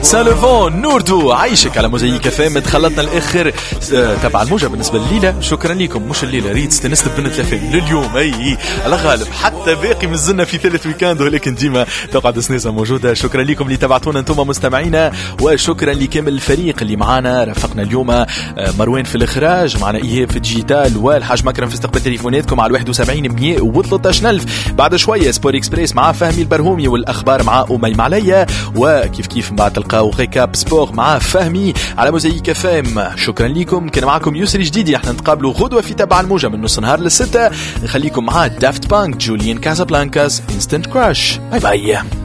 سالفون نوردو عايشك على موزايك فام. تخلطنا الاخر تبع الموجة بالنسبه لليله. شكرا لكم. مش الليله ريت استنست بنت لفام لليوم اي على غالب حتى باقي مزلنا في ثالث ويكاند ولكن ديما تقعد سنيسه موجوده. شكرا لكم اللي تابعتونا انتم مستمعينا وشكرا لكامل الفريق اللي معانا. رافقنا اليوم مروان في الاخراج، معنا ايهاب في الديجيتال والحاج مكرم في استقبال تليفوناتكم على 71 بعد شويه سبور اكسبريس مع فهمي البرهومي والاخبار مع اميم عليا، وكيف بعد تلقاو ريكاب سبور مع فهمي على موزايك فام. شكرا لكم. كان معكم يسري جديدي. احنا نتقابلوا غدوه في تبع الموجه من نص نهار للستة. نخليكم مع دافت بانك جوليان كازابلانكاس انستنت كراش. باي باي.